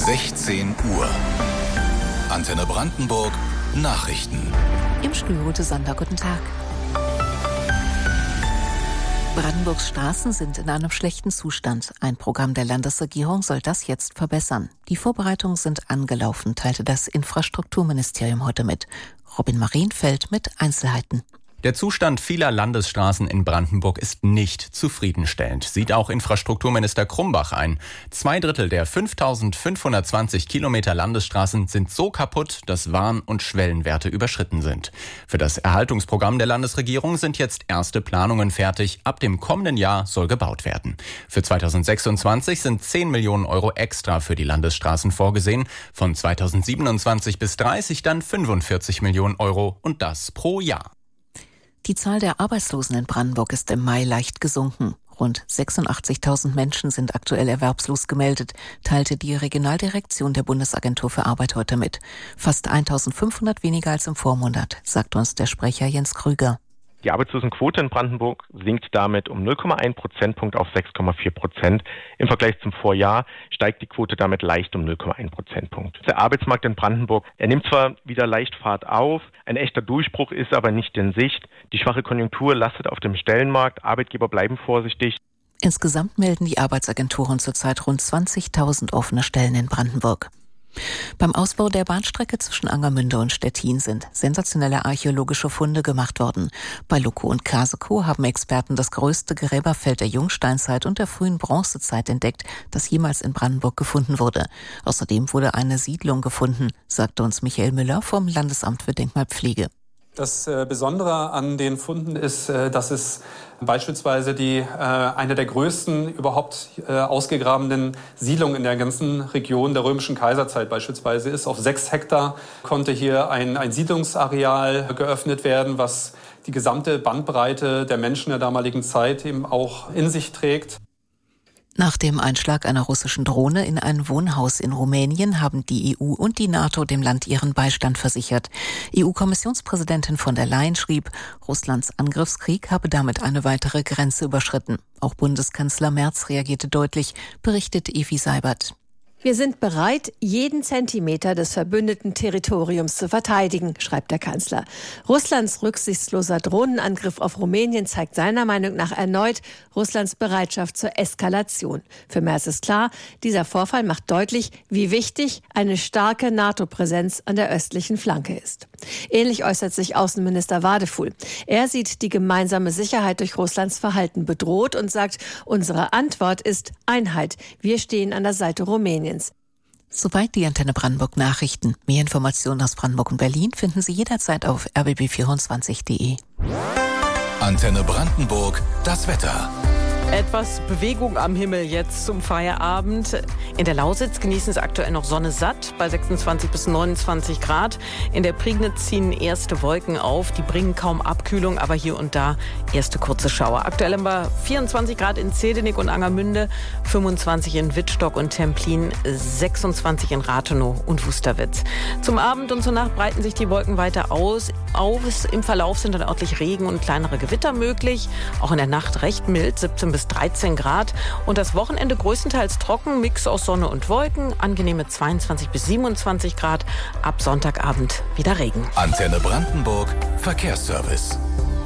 16 Uhr. Antenne Brandenburg Nachrichten. Im Studio Ute Sander, guten Tag. Brandenburgs Straßen sind in einem schlechten Zustand. Ein Programm der Landesregierung soll das jetzt verbessern. Die Vorbereitungen sind angelaufen, teilte das Infrastrukturministerium heute mit. Robin Marienfeld mit Einzelheiten. Der Zustand vieler Landesstraßen in Brandenburg ist nicht zufriedenstellend, sieht auch Infrastrukturminister Krumbach ein. 2/3 der 5.520 Kilometer Landesstraßen sind so kaputt, dass Warn- und Schwellenwerte überschritten sind. Für das Erhaltungsprogramm der Landesregierung sind jetzt erste Planungen fertig. Ab dem kommenden Jahr soll gebaut werden. Für 2026 sind 10 Millionen Euro extra für die Landesstraßen vorgesehen. Von 2027 bis 30 dann 45 Millionen Euro und das pro Jahr. Die Zahl der Arbeitslosen in Brandenburg ist im Mai leicht gesunken. Rund 86.000 Menschen sind aktuell erwerbslos gemeldet, teilte die Regionaldirektion der Bundesagentur für Arbeit heute mit. Fast 1.500 weniger als im Vormonat, sagt uns der Sprecher Jens Krüger. Die Arbeitslosenquote in Brandenburg sinkt damit um 0,1 Prozentpunkt auf 6,4%. Im Vergleich zum Vorjahr steigt die Quote damit leicht um 0,1 Prozentpunkt. Der Arbeitsmarkt in Brandenburg, er nimmt zwar wieder leicht Fahrt auf, ein echter Durchbruch ist aber nicht in Sicht. Die schwache Konjunktur lastet auf dem Stellenmarkt, Arbeitgeber bleiben vorsichtig. Insgesamt melden die Arbeitsagenturen zurzeit rund 20.000 offene Stellen in Brandenburg. Beim Ausbau der Bahnstrecke zwischen Angermünde und Stettin sind sensationelle archäologische Funde gemacht worden. Bei Lokow und Kasekow haben Experten das größte Gräberfeld der Jungsteinzeit und der frühen Bronzezeit entdeckt, das jemals in Brandenburg gefunden wurde. Außerdem wurde eine Siedlung gefunden, sagte uns Michael Müller vom Landesamt für Denkmalpflege. Das Besondere an den Funden ist, dass es beispielsweise eine der größten überhaupt ausgegrabenen Siedlungen in der ganzen Region der römischen Kaiserzeit beispielsweise ist. Auf 6 Hektar konnte hier ein Siedlungsareal geöffnet werden, was die gesamte Bandbreite der Menschen der damaligen Zeit eben auch in sich trägt. Nach dem Einschlag einer russischen Drohne in ein Wohnhaus in Rumänien haben die EU und die NATO dem Land ihren Beistand versichert. EU-Kommissionspräsidentin von der Leyen schrieb, Russlands Angriffskrieg habe damit eine weitere Grenze überschritten. Auch Bundeskanzler Merz reagierte deutlich, berichtet Evi Seibert. Wir sind bereit, jeden Zentimeter des verbündeten Territoriums zu verteidigen, schreibt der Kanzler. Russlands rücksichtsloser Drohnenangriff auf Rumänien zeigt seiner Meinung nach erneut Russlands Bereitschaft zur Eskalation. Für Merz ist klar, dieser Vorfall macht deutlich, wie wichtig eine starke NATO-Präsenz an der östlichen Flanke ist. Ähnlich äußert sich Außenminister Wadefuhl. Er sieht die gemeinsame Sicherheit durch Russlands Verhalten bedroht und sagt, unsere Antwort ist Einheit. Wir stehen an der Seite Rumäniens. Soweit die Antenne Brandenburg Nachrichten. Mehr Informationen aus Brandenburg und Berlin finden Sie jederzeit auf rbb24.de. Antenne Brandenburg, das Wetter. Etwas Bewegung am Himmel jetzt zum Feierabend. In der Lausitz genießen es aktuell noch Sonne satt bei 26 bis 29 Grad. In der Prignitz ziehen erste Wolken auf. Die bringen kaum Abkühlung, aber hier und da erste kurze Schauer. Aktuell haben wir 24 Grad in Zehdenick und Angermünde, 25 in Wittstock und Templin, 26 in Rathenow und Wusterwitz. Zum Abend und zur Nacht breiten sich die Wolken weiter aus. Im Verlauf sind dann örtlich Regen und kleinere Gewitter möglich. Auch in der Nacht recht mild, 17 bis 13 Grad. Und das Wochenende größtenteils trocken, Mix aus Sonne und Wolken, angenehme 22 bis 27 Grad. Ab Sonntagabend wieder Regen. Antenne Brandenburg, Verkehrsservice.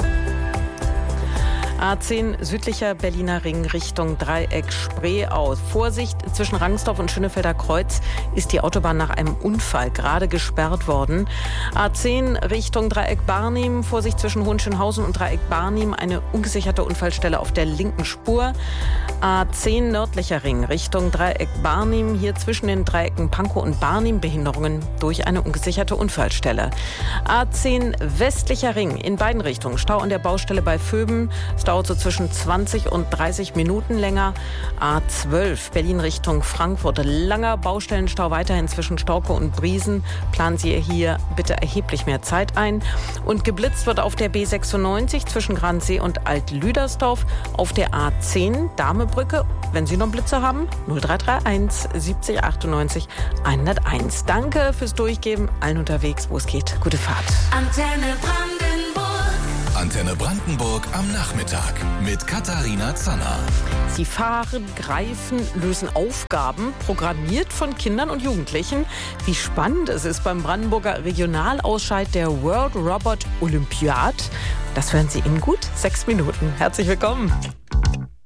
A10 südlicher Berliner Ring Richtung Dreieck Spree aus. Vorsicht, zwischen Rangsdorf und Schönefelder Kreuz ist die Autobahn nach einem Unfall gerade gesperrt worden. A10 Richtung Dreieck Barnim, Vorsicht zwischen Hohenschönhausen und Dreieck Barnim, eine ungesicherte Unfallstelle auf der linken Spur. A10 nördlicher Ring Richtung Dreieck Barnim, hier zwischen den Dreiecken Pankow und Barnim Behinderungen durch eine ungesicherte Unfallstelle. A10 westlicher Ring in beiden Richtungen, Stau an der Baustelle bei Vöben. Es dauert so zwischen 20 und 30 Minuten länger. A12 Berlin Richtung Frankfurt. Langer Baustellenstau weiterhin zwischen Storkow und Briesen. Planen Sie hier bitte erheblich mehr Zeit ein. Und geblitzt wird auf der B96 zwischen Gransee und Alt-Lüdersdorf. Auf der A10 Damebrücke, wenn Sie noch Blitze haben, 0331 70 98 101. Danke fürs Durchgeben. Allen unterwegs, wo es geht. Gute Fahrt. Antenne Brandenburg. Antenne Brandenburg am Nachmittag mit Katharina Zanner. Sie fahren, greifen, lösen Aufgaben, programmiert von Kindern und Jugendlichen. Wie spannend es ist beim Brandenburger Regionalausscheid der World Robot Olympiad. Das hören Sie in gut 6 Minuten. Herzlich willkommen.